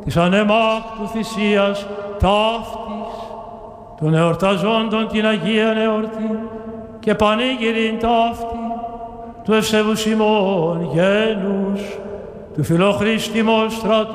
της ανεμάκτου θυσίας ταύτης, των εορταζόντων την Αγία Εορτή και πανήγυριν ταύτη, του ευσεβούς ημών γένους, του φιλοχρήστημος στρατού